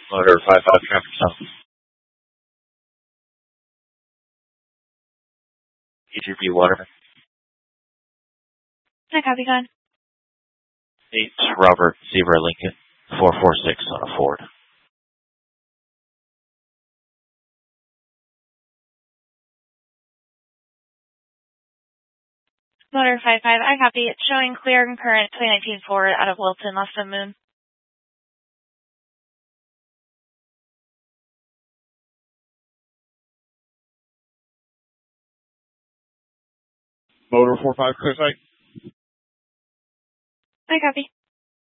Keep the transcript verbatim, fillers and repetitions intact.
Motor five five traffic south. E G P Waterman. I copy, go ahead. eight Robert Zebra Lincoln, four four six on a Ford. Motor five five, I copy. It's showing clear and current twenty nineteen Ford out of Wilton, less than Moon. Motor four five, clear site. I copy.